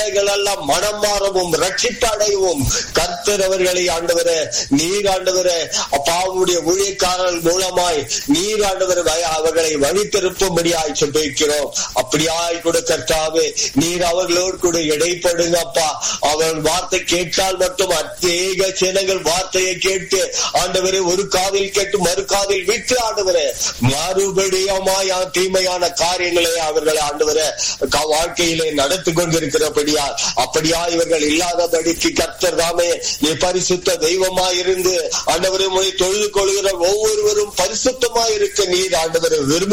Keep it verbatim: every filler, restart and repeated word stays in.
பிள்ளைகள் எல்லாம் மனம் மாறவும் ரட்சிப்பு அடையவும் கர்த்தர் அவர்களை ஆண்டவரே நீர் ஆண்டவரே அப்பாவுடைய ஊழியக்காரர்கள் மூலமாய் நீர் ஆண்டவரை அவர்களை வழி திருப்பும்படியாய் சொல்லிக்கிறோம். அப்படியாய் கூட கர்த்தாவே நீர் அவர்களோடு கூட இடைப்படுங்க அப்பா. அவர்கள் வார்த்தை கேட்டால் மட்டும் அநேக ஜனங்கள் வார்த்தையை கேட்டு ஆண்டவரே ஒரு காதில் கேட்டு மறு காதில் விட்டு ஆண்டவரே மறுபடியுமாய் தீமையான காரியங்களை அவர்களை ஆண்டவரே வாழ்க்கையிலே நடத்தி கொண்டிருக்கிறபடியா அப்படியா இவர்கள் இல்லாதபடிக்கு கர்த்தர் தாமே நீ பரிசுத்த தெய்வமாய் இருந்து ஆண்டவரை தொழுது கொள்கிற ஒவ்வொருவரும் பரிசுத்தமாய் இருக்க நீர் ஆண்டவரை விரும்பி